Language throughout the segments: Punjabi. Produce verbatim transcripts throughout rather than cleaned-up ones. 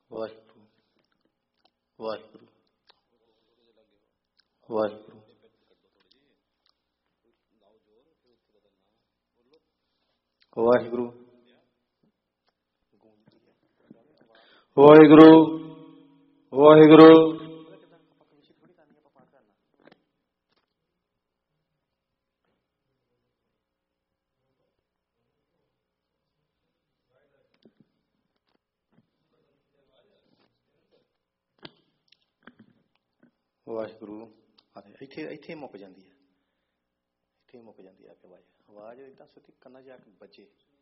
ਵਾਹਿਗੁਰੂ ਵਾਹਿਗੁਰੂ ਵਾਹਿਗੁਰੂ ਵਾਹਿਗੁਰੂ ਵਾਹਿਗੁਰੂ ਵਾਹਿਗੁਰੂ ਵਾਹਿਗੁਰੂ। ਇੱਥੇ ਇੱਥੇ ਮੁੱਕ ਜਾਂਦੀ ਹੈ, ਇੱਥੇ ਮੁੱਕ ਜਾਂਦੀ ਹੈ ਆਵਾਜ਼ ਆਵਾਜ਼ ਇੱਦਾਂ ਸਿੱਧੀ ਕੰਨਾਂ 'ਚ ਜਾ ਕੇ ਵੱਜੇ।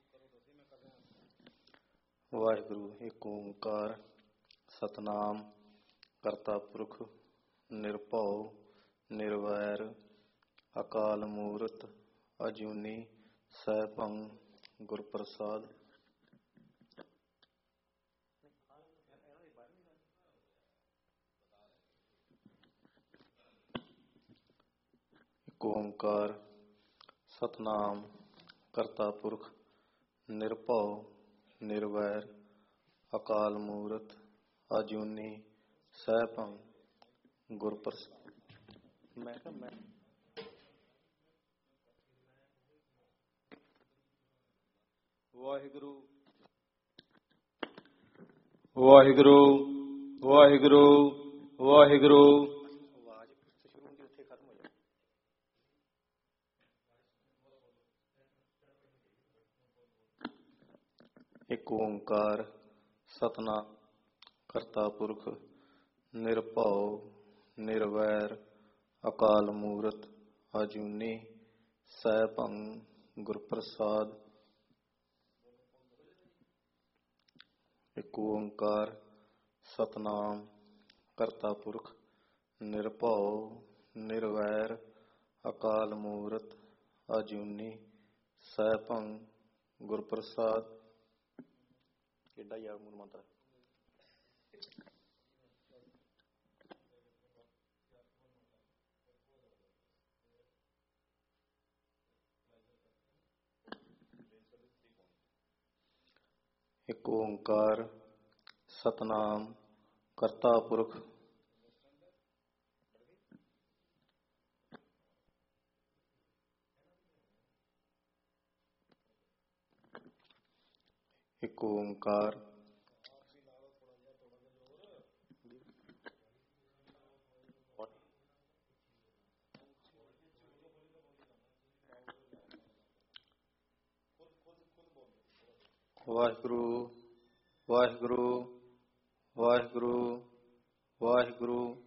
ਵਾਹਿਗੁਰੂ ਏਕ ਓਂਕਾਰ ਸਤਿਨਾਮ ਕਰਤਾ ਪੁਰਖ ਨਿਰਭਉ ਨਿਰਵੈਰ ਅਕਾਲ ਮੂਰਤ ਅਜੂਨੀ ਸੈਭੰ ਗੁਰ ਪ੍ਰਸਾਦ। ਏਕ ਓਂਕਾਰ ਸਤਿਨਾਮ ਕਰਤਾ ਪੁਰਖ ਨਿਰਭਉ ਨਿਰਵੈਰ ਅਕਾਲ ਮੂਰਤ ਅਜੂਨੀ ਸੈਭੰ ਗੁਰ ਪ੍ਰਸਾਦ। ਮੈਂ ਕਿਹਾ ਮੈਂ ਵਾਹਿਗੁਰੂ ਵਾਹਿਗੁਰੂ ਵਾਹਿਗੁਰੂ ਵਾਹਿਗੁਰੂ। ਆਵਾਜ਼ ਸ਼ੁਰੂ ਹੁੰਦੀ ਉੱਥੇ ਖਤਮ ਹੋ ਜਾਂਦੀ। ਏਕ ਓਂਕਾਰ ਸਤਿਨਾਮ ਕਰਤਾ ਪੁਰਖ ਨਿਰਭਉ ਨਿਰਵੈਰ ਅਕਾਲ ਮੂਰਤ ਅਜੂਨੀ ਸੈਭੰ ਗੁਰ ਪ੍ਰਸਾਦ। ਏਕ ਓਂਕਾਰ ਸਤਿਨਾਮ ਕਰਤਾ ਪੁਰਖ ਨਿਰਭਉ ਨਿਰਵੈਰ ਅਕਾਲ ਮੂਰਤ ਅਜੂਨੀ ਸੈਭੰ ਗੁਰ ਪ੍ਰਸਾਦ। ਕਿੱਡਾ ਯਾਰ ਮੂਲ ਮੰਤਰ। ਏਕ ਓਂਕਾਰ ਸਤਿਨਾਮ ਕਰਤਾ ਪੁਰਖ ਏਕ ਓਂਕਾਰ ਵਾਹਿਗੁਰੂ ਵਾਹਿਗੁਰੂ ਵਾਹਿਗੁਰੂ ਵਾਹਿਗੁਰੂ